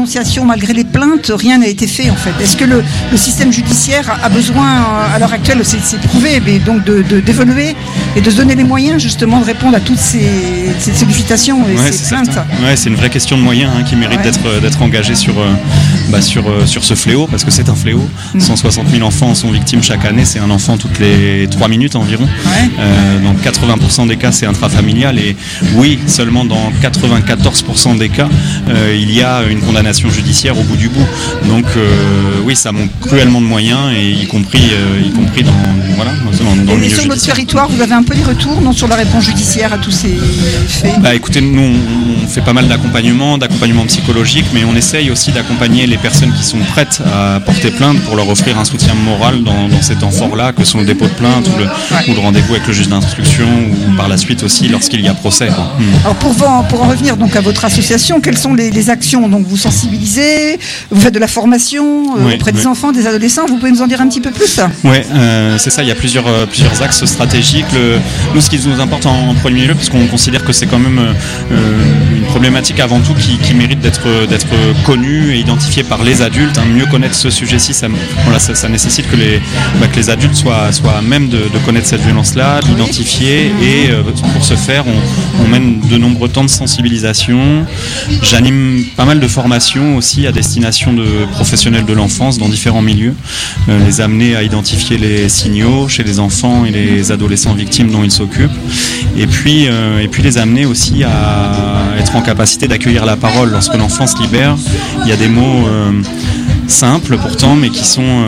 dénonciations, malgré les plaintes, rien n'a été fait en fait. Est-ce que le système judiciaire a besoin, à l'heure actuelle, c'est prouvé, mais donc d'évoluer et de se donner les moyens justement de répondre à toutes ces sollicitations et ces plaintes? Ouais, c'est une vraie question de moyens qui mérite d'être engagée sur ce fléau, parce que c'est un fléau. 160 000 enfants sont victimes chaque année, c'est un enfant toutes les 3 minutes environ. Donc 80% des cas c'est intrafamilial, et oui, seulement dans 94% des cas il y a une condamnation judiciaire au bout du bout. Donc oui, ça manque cruellement de moyens, et y compris dans le milieu judiciaire. Sur notre territoire, vous avez un peu des retours sur la réponse judiciaire à tous ces faits? Écoutez, nous on fait pas mal d'accompagnement psychologique, mais on essaye aussi d'accompagner les personnes qui sont prêtes à porter plainte pour leur offrir un soutien moral dans ces temps forts-là, que sont le dépôt de plainte ou le rendez-vous avec le juge d'instruction, ou par la suite aussi lorsqu'il y a procès. Alors pour en revenir donc à votre association, quelles sont les actions? Donc vous sensibilisez, vous faites de la formation auprès des enfants, des adolescents. Vous pouvez nous en dire un petit peu plus? Oui, c'est ça. Il y a plusieurs axes stratégiques. Nous, ce qui nous importe en premier lieu, parce qu'on considère que c'est quand même une problématique avant tout qui mérite d'être connue et identifiée par les adultes. Mieux connaître ce sujet-ci, ça nécessite que les adultes soient à même de connaître cette violence-là, de l'identifier, et pour ce faire, on mène de nombreux temps de sensibilisation. J'anime pas mal de formations aussi à destination de professionnels de l'enfance dans différents milieux, les amener à identifier les signaux chez les enfants et les adolescents victimes dont ils s'occupent, et puis les amener aussi à être en capacité d'accueillir la parole lorsque l'enfant se libère. Il y a des mots simples pourtant, mais qui sont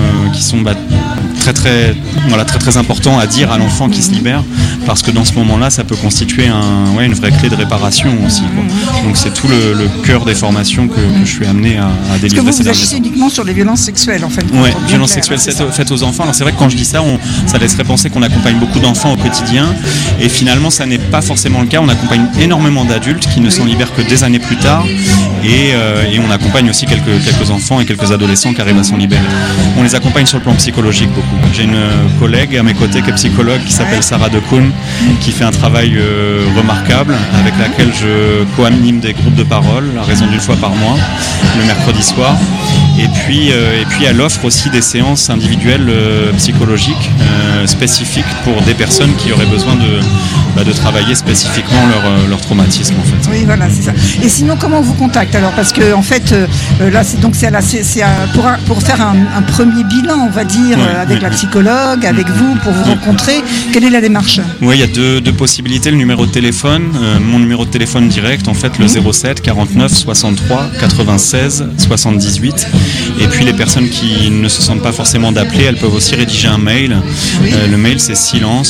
très importants à dire à l'enfant qui se libère, parce que dans ce moment-là, ça peut constituer une vraie clé de réparation aussi. Donc c'est tout le cœur des formations que je suis amené à délivrer. Est-ce que vous agissez uniquement sur les violences sexuelles en fait? Oui, violences sexuelles faites aux enfants. Alors c'est vrai que quand je dis ça, ça laisserait penser qu'on accompagne beaucoup d'enfants au quotidien, et finalement ça n'est pas forcément le cas. On accompagne énormément d'adultes qui ne s'en libèrent que des années plus tard, et on accompagne aussi quelques enfants et quelques adolescents qui arrivent à s'en libérer. On les accompagne sur le plan psychologique beaucoup. J'ai une collègue à mes côtés qui est psychologue, qui s'appelle Sarah Decoun, qui fait un travail remarquable, avec laquelle je co-anime des groupes de parole à raison d'une fois par mois, le mercredi soir. Et puis elle offre aussi des séances individuelles psychologiques spécifiques pour des personnes qui auraient besoin de travailler spécifiquement leur traumatisme en fait. Oui, voilà, c'est ça. Et sinon, comment on vous contacte alors? Parce que en fait, là, c'est pour faire un premier bilan, on va dire, avec la psychologue, avec vous, pour vous rencontrer. Quelle est la démarche? Oui, il y a deux possibilités. Le numéro de téléphone, mon numéro de téléphone direct, en fait, le 07 49 63 96 78. Et puis les personnes qui ne se sentent pas forcément d'appeler, elles peuvent aussi rédiger un mail. Le mail, c'est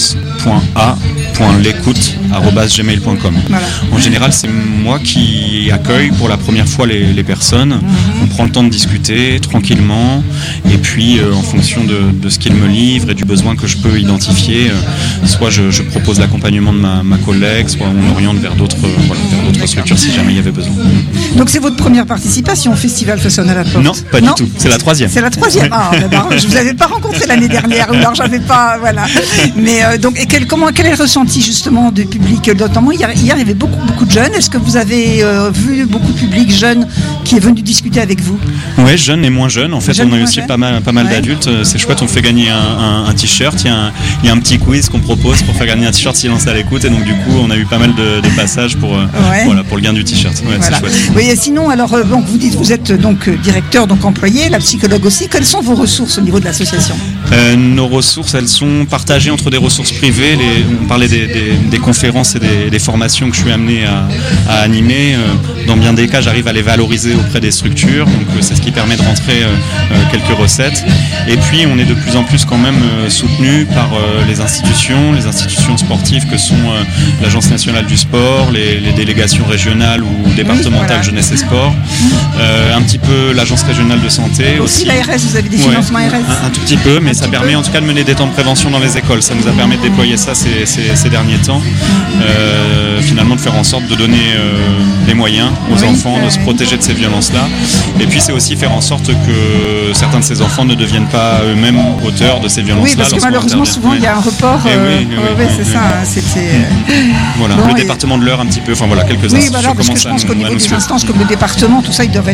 silence.a.l'écoute@gmail.com. Voilà. En général, c'est moi qui accueille pour la première fois les personnes. On prend le temps de discuter tranquillement, et puis en fonction de ce qu'ils me livrent et du besoin que je peux identifier, soit je propose l'accompagnement de ma collègue, soit on oriente vers d'autres structures si jamais il y avait besoin. Donc c'est votre première participation au festival Sonne à la porte? Non, pas du tout. C'est la troisième. C'est la troisième. Ah, d'abord, je vous avais pas rencontré l'année dernière, ou alors j'avais pas, voilà. Mais donc, quel est le ressenti justement du public? Notamment hier, il y avait beaucoup de jeunes. Est-ce que vous avez vu beaucoup de public jeune qui est venu discuter avec vous? Oui, jeunes et moins jeunes. En fait, on a aussi pas mal d'adultes. C'est chouette. On fait gagner un t-shirt. Il y a un petit quiz qu'on propose pour faire gagner un t-shirt Silence à l'écoute. Et donc du coup, on a eu pas mal de passages pour le gain du t-shirt. Ouais, voilà. C'est chouette. Oui, et sinon, alors donc vous êtes donc directeur, donc employé, la psychologue aussi. Quelles sont vos ressources au niveau de l'association? Nos ressources, elles sont partagées entre des ressources privées. On parlait des conférences et des formations que je suis amené à animer. Dans bien des cas, j'arrive à les valoriser auprès des structures. Donc c'est ce qui permet de rentrer quelques recettes. Et puis on est de plus en plus quand même soutenu par les institutions sportives que sont l'Agence nationale du sport, les délégations régionales ou départementales jeunesse et sport, un petit peu l'Agence régionale de santé. Aussi l'ARS, vous avez des financements ARS? Un tout petit peu, mais ça permet en tout cas de mener des temps de prévention dans les écoles. Ça nous a permis de déployer ça ces derniers temps. Finalement de faire en sorte de donner des moyens aux enfants de se protéger de ces violences-là. Et puis c'est aussi faire en sorte que certains de ces enfants ne deviennent pas eux-mêmes auteurs de ces violences-là. Oui, parce que malheureusement souvent il y a un report. C'est ça. Voilà, le département de l'Eure un petit peu, enfin voilà, quelques institutions. Oui, voilà, parce que je pense qu'au niveau des instances comme le département, tout ça, ils doivent être partie prenante.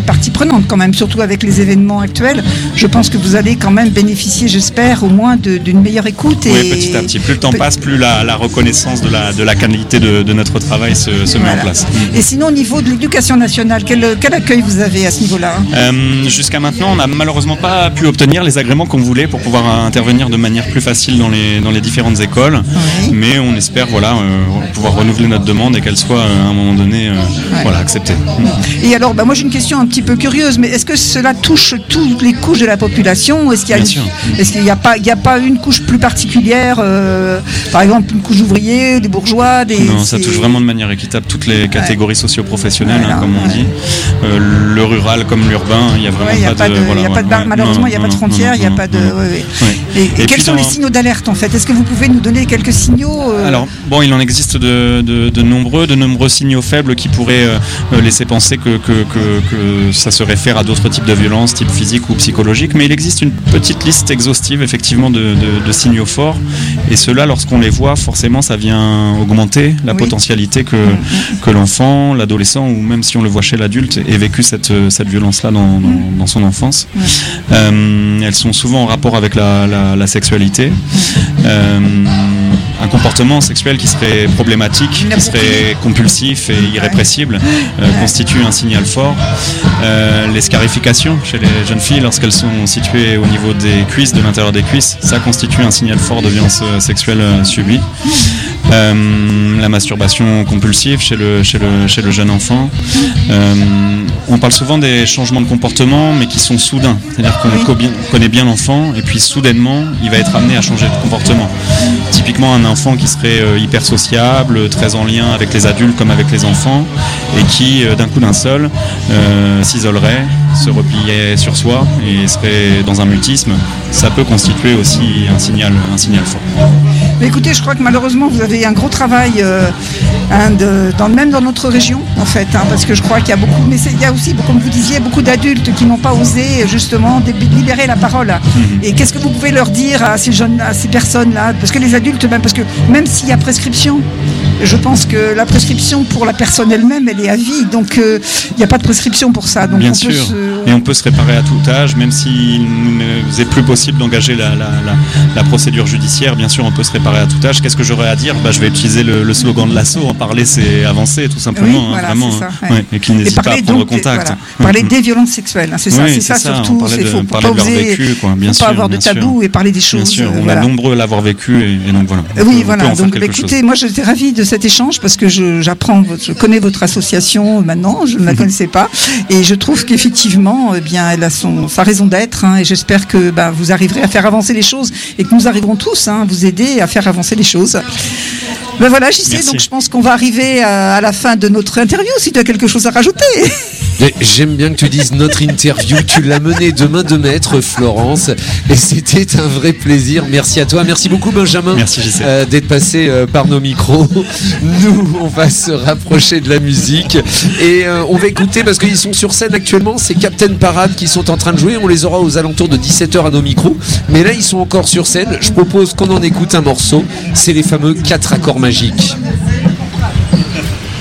prenante quand même, surtout avec les événements actuels. Je pense que vous allez quand même bénéficier, j'espère, au moins d'une meilleure écoute. Oui, petit à petit. Plus le temps passe, plus la reconnaissance de la qualité de notre travail se met en place. Et sinon, au niveau de l'éducation nationale, quel accueil vous avez à ce niveau-là? Jusqu'à maintenant, on n'a malheureusement pas pu obtenir les agréments qu'on voulait pour pouvoir intervenir de manière plus facile dans les différentes écoles. Oui. Mais on espère pouvoir renouveler notre demande et qu'elle soit à un moment donné acceptée. Et alors, moi j'ai une question un petit peu curieuse, mais est-ce que cela touche toutes les couches de la population? Est-ce qu'il n'y a pas une couche plus particulière, par exemple une couche d'ouvriers, des bourgeois, Non, ça touche vraiment de manière équitable toutes les catégories socio-professionnelles, comme on dit. Le rural comme l'urbain, il n'y a vraiment malheureusement, il n'y a pas de frontières, il n'y a pas de... Et quels sont les signaux d'alerte en fait? Est-ce que vous pouvez nous donner quelques signaux Alors, il en existe de nombreux signaux faibles qui pourraient laisser penser que ça se réfère à d'autres types de violences, type physique ou psychologique, mais il existe une petite liste exhaustive effectivement de signaux forts, et ceux-là, lorsqu'on les voit, forcément ça vient augmenter la potentialité que l'enfant, l'adolescent, ou même si on le voit chez l'adulte, ait vécu cette violence-là dans son enfance. Elles sont souvent en rapport avec la sexualité. Un comportement sexuel qui serait problématique, qui serait compulsif et irrépressible, constitue un signal fort. Les scarifications chez les jeunes filles, lorsqu'elles sont situées au niveau des cuisses, de l'intérieur des cuisses, ça constitue un signal fort de violence sexuelle subie. La masturbation compulsive chez le jeune enfant. On parle souvent des changements de comportement, mais qui sont soudains. C'est-à-dire qu'on connaît bien l'enfant, et puis soudainement, il va être amené à changer de comportement. Typiquement, un enfant qui serait hyper sociable, très en lien avec les adultes comme avec les enfants, et qui, d'un coup d'un seul, s'isolerait, se repliait sur soi et serait dans un mutisme, ça peut constituer aussi un signal fort. Mais écoutez, je crois que malheureusement vous avez un gros travail même dans notre région en fait, parce que je crois qu'il y a beaucoup, mais il y a aussi, comme vous disiez, beaucoup d'adultes qui n'ont pas osé justement libérer la parole. Et qu'est-ce que vous pouvez leur dire à ces personnes-là? Parce que les adultes, même s'il y a prescription, je pense que la prescription pour la personne elle-même, elle est à vie, donc il n'y a pas de prescription pour ça. Donc bien sûr, et on peut se réparer à tout âge, même s'il nous est plus possible d'engager la procédure judiciaire. Bien sûr, on peut se réparer à tout âge. Qu'est-ce que j'aurais à dire? Je vais utiliser le slogan de l'assaut. En parler, c'est avancer, tout simplement. Oui, vraiment. C'est ça, et qu'il n'hésite pas à prendre contact. Parler des violences sexuelles, c'est ça surtout. Il faut pas oser, pas avoir de tabou et parler des choses. Bien sûr, on est nombreux à l'avoir vécu, et donc voilà. Oui, voilà. Donc, écoutez, moi, j'étais ravie de cet échange parce que je connais votre association maintenant, je ne la connaissais pas, et je trouve qu'effectivement, elle a sa raison d'être, et j'espère que vous arriverez à faire avancer les choses et que nous arriverons tous à vous aider à faire avancer les choses. Voilà, j'y sais, donc je pense qu'on va arriver à la fin de notre interview, si tu as quelque chose à rajouter. J'aime bien que tu dises notre interview, tu l'as menée de main de maître, Florence, et c'était un vrai plaisir. Merci à toi, merci beaucoup Benjamin. Merci JC. D'être passé par nos micros. Nous, on va se rapprocher de la musique et on va écouter, parce qu'ils sont sur scène actuellement, c'est Captain Parade qui sont en train de jouer, on les aura aux alentours de 17h à nos micros, mais là ils sont encore sur scène. Je propose qu'on en écoute un morceau, c'est les fameux 4 accords magiques.